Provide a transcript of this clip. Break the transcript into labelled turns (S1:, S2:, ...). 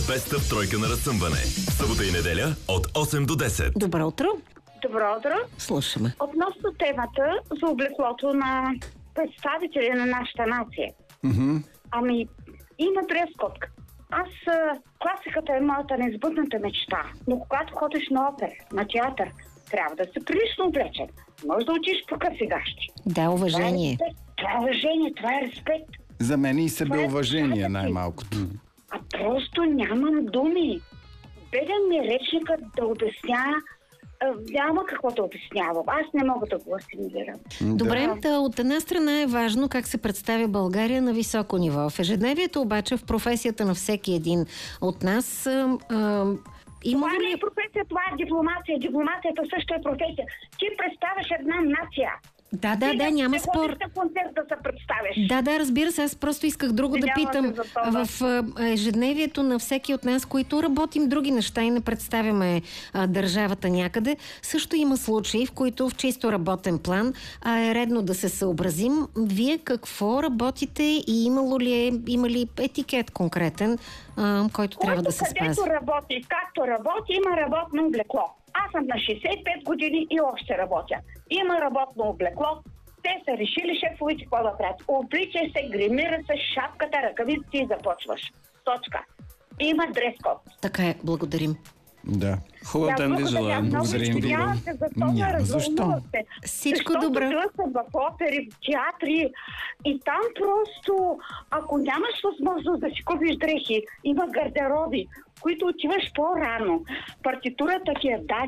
S1: Беста в тройка на разсъмване. Събота и неделя от 8 до 10.
S2: Добро утро.
S3: Добро утро.
S2: Слушаме.
S3: Относно темата за облеклото на представители на нашата нация. Ами, има дрес-код. Класиката е моята несбъдната мечта. Но когато ходиш на опера, на театър, трябва да си прилично облечен. Може да учиш по късигащи.
S2: Да, уважение.
S3: Това е уважение, това е респект.
S4: За мен и себеуважение най-малкото.
S3: А просто нямам думи. Беден ми е речникът да обясня. Няма какво да обяснявам. Аз не мога да го асимилирам.
S2: Добре, от една страна е важно как се представя България на високо ниво. В ежедневието обаче, в професията на всеки един от нас
S3: Това не е професия, това е дипломация. Дипломацията също е професия. Ти представяш една нация.
S2: Да, няма спор.
S3: На концерт да се представяш.
S2: Да, разбира се, аз просто исках друго да питам. В ежедневието на всеки от нас, които работим други неща и не представяме държавата някъде, също има случаи, в които в чисто работен план е редно да се съобразим. Вие какво работите и има ли етикет конкретен, който трябва да се спази?
S3: Където работи, както работи, има работно облекло. Аз съм на 65 години и още работя. Има работно облекло. Те са решили шефовите какво да правят. Обличай се, гримира се, шапката, ръкавици и започваш. Точка. Има дрес-код.
S2: Така е, благодарим.
S4: Да.
S5: Хубав ден ви желаем.
S4: Благодарим ви.
S3: Няма
S4: защо.
S2: Всичко добро.
S3: Защото съм в опери, в театри и там просто, ако нямаш възможност да си купиш дрехи, има гардероби, които отиваш по-рано. Партитурата ти е